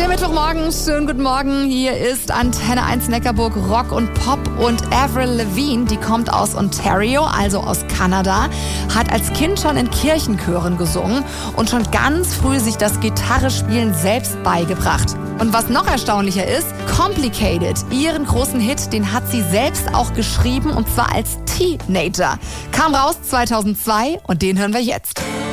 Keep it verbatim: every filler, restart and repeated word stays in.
Der Mittwochmorgen, schönen guten Morgen. Hier ist Antenne eins Neckarburg Rock und Pop und Avril Lavigne, die kommt aus Ontario, also aus Kanada, hat als Kind schon in Kirchenchören gesungen und schon ganz früh sich das Gitarrespielen selbst beigebracht. Und was noch erstaunlicher ist, Complicated, ihren großen Hit, den hat sie selbst auch geschrieben und zwar als Teenager. Kam raus zweitausendzwei und den hören wir jetzt.